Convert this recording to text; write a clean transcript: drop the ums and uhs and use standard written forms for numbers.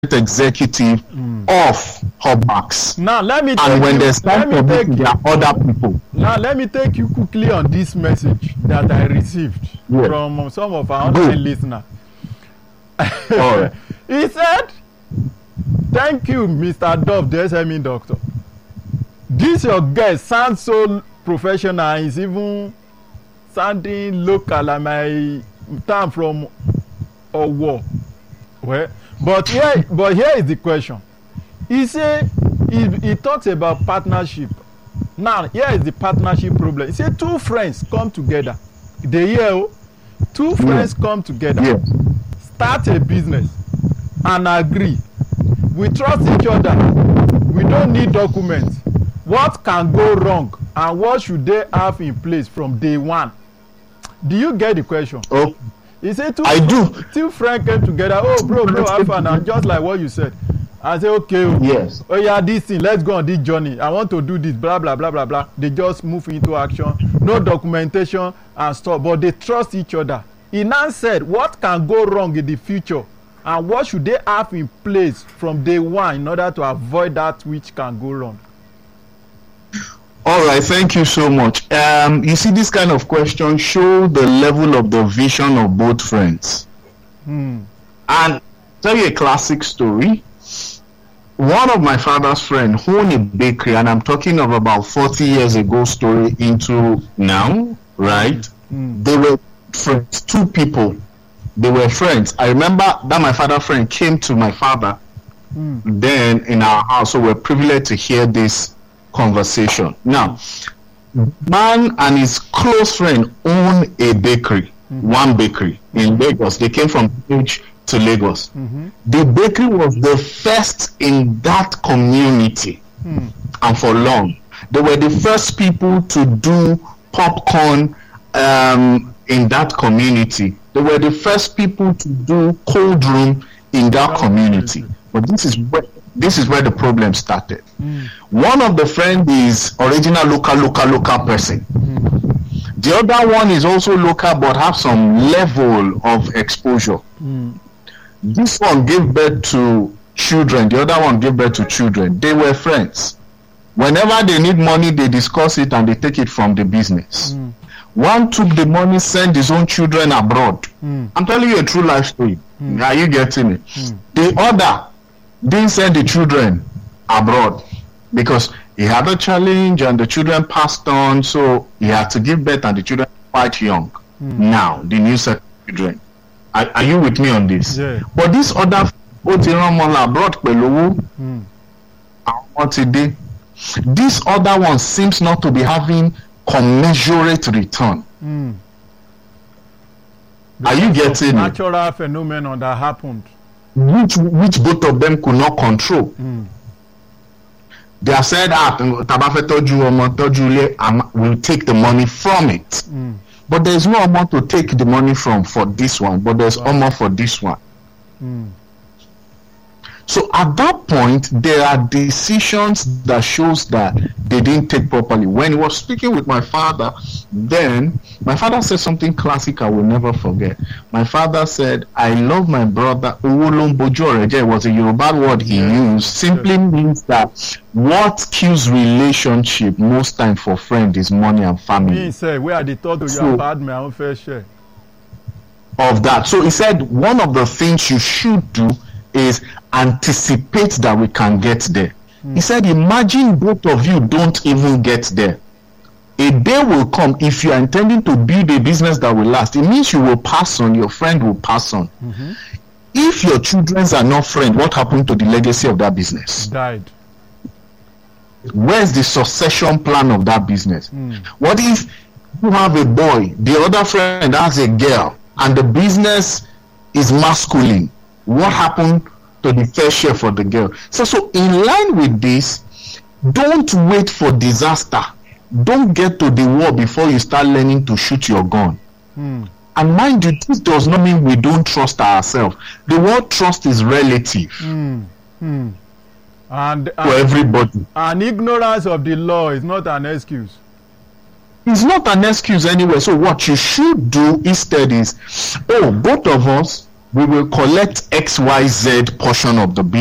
executive of Hubmax. Now let me And when there's time for me, there are other people. Now let me take you quickly on this message that I received from some of our online listeners. All right. He said, "Thank you, Mr. Dove, the SME doctor. This your guest sounds so professional. And it's even sounding local, like my term from Owo. Well, but here is the question. He say he talks about partnership. Now here is the partnership problem. He say two friends come together. Two friends come together, start a business, and agree. We trust each other. We don't need documents. What can go wrong, and what should they have in place from day one?" Do you get the question? Oh, He said two friends came together. Oh, bro, have fun. And just like what you said, I say, okay, yes. Oh yeah, this thing, let's go on this journey. I want to do this, blah blah blah blah blah. They just move into action, no documentation and stuff, but they trust each other. He now said, what can go wrong in the future, and what should they have in place from day one in order to avoid that which can go wrong? All right, thank you so much. You see, this kind of question show the level of the vision of both friends. And tell you a classic story. One of my father's friends owned a bakery, and I'm talking of about 40 years ago story into now, right? They were friends, two people. They were friends. I remember that my father's friend came to my father then in our house, so we're privileged to hear this conversation. Now, man and his close friend own a bakery, one bakery in Lagos. They came from village to Lagos. The bakery was the first in that community, and for long. They were the first people to do popcorn in that community. They were the first people to do cold room in that community. But this is where the problem started. One of the friends is original local person. The other one is also local but have some level of exposure. This one gave birth to children. The other one gave birth to children. They were friends. Whenever they need money, they discuss it and they take it from the business. One took the money, sent his own children abroad. I'm telling you a true life story. Are you getting it? The other didn't send the children abroad because he had a challenge and the children passed on, so he had to give birth and the children were quite young. Now, the new set of children. Are you with me on this? Yeah. But this other abroad, this other one seems not to be having commensurate return. Are you getting it? Natural phenomenon that happened, which both of them could not control. They have said, we'll take the money from it. But there's no amount to take the money from for this one, but there's amount for this one. So at that point, there are decisions that shows that they didn't take properly. When he was speaking with my father, then my father said something classic I will never forget. My father said, I love my brother. It was a Yoruba word he used. Simply means that what kills relationship most time for friend is money and family. He said, where are the thought you have had my own fair share of that. So he said, one of the things you should do is anticipate that we can get there. He said, imagine both of you don't even get there. A day will come, if you are intending to build a business that will last, it means you will pass on, your friend will pass on. If your children are not friends, what happened to the legacy of that business? Died. Where's the succession plan of that business? What if you have a boy, the other friend has a girl, and the business is masculine? What happened to the fair share for the girl? So in line with this, don't wait for disaster. Don't get to the war before you start learning to shoot your gun. And mind you, this does not mean we don't trust ourselves. The word trust is relative And for everybody. And ignorance of the law is not an excuse. It's not an excuse anyway. So what you should do instead is, both of us, we will collect XYZ portion of the